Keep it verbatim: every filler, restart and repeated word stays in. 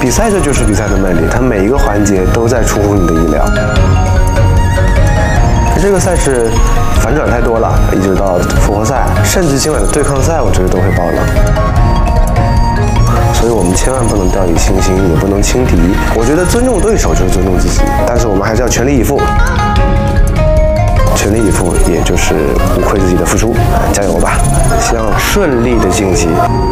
比赛这就是比赛的魅力，它每一个环节都在出乎你的意料。这个赛事反转太多了，一直到复活赛，甚至今晚的对抗赛，我觉得都会爆冷。所以我们千万不能掉以轻心，也不能轻敌。我觉得尊重对手就是尊重自己，但是我们还是要全力以赴。全力以赴，也就是无愧自己的付出，加油吧！希望顺利的晋级。